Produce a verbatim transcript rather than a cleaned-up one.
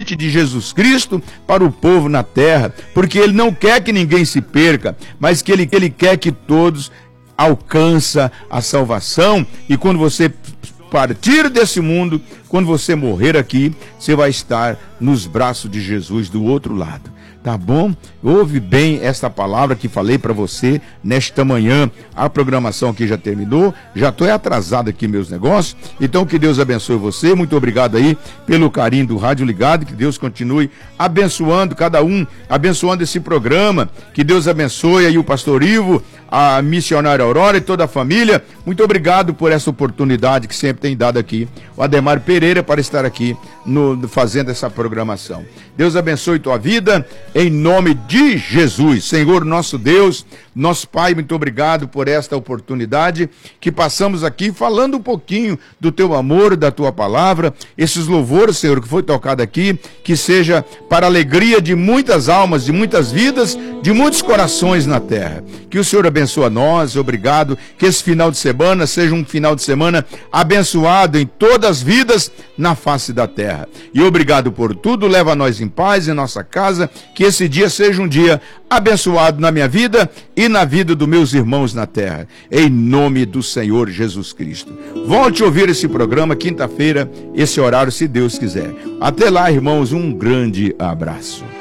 convite de Jesus Cristo para o povo na terra, porque Ele não quer que ninguém se perca, mas que Ele, que ele quer que todos alcançam a salvação. E quando você partir desse mundo, quando você morrer aqui, você vai estar nos braços de Jesus do outro lado. Tá bom? Ouve bem esta palavra que falei para você nesta manhã. A programação aqui já terminou, já estou atrasado aqui meus negócios, então que Deus abençoe você. Muito obrigado aí pelo carinho do Rádio Ligado, que Deus continue abençoando cada um, abençoando esse programa, que Deus abençoe aí o pastor Ivo, a missionária Aurora e toda a família. Muito obrigado por essa oportunidade que sempre tem dado aqui o Ademar Pereira para estar aqui no, fazendo essa programação. Deus abençoe tua vida, em nome de Jesus. Senhor nosso Deus, nosso Pai, muito obrigado por esta oportunidade que passamos aqui falando um pouquinho do teu amor, da tua palavra, esses louvores, Senhor, que foi tocado aqui, que seja para a alegria de muitas almas, de muitas vidas, de muitos corações na terra. Que o Senhor abençoe a nós, obrigado, que esse final de semana seja um final de semana abençoado em todas as vidas na face da terra. E obrigado por tudo, leva nós em paz em nossa casa, que esse dia seja um dia abençoado na minha vida e na vida dos meus irmãos na terra, em nome do Senhor Jesus Cristo. Volte a ouvir esse programa quinta-feira, esse horário, se Deus quiser. Até lá, irmãos, um grande abraço.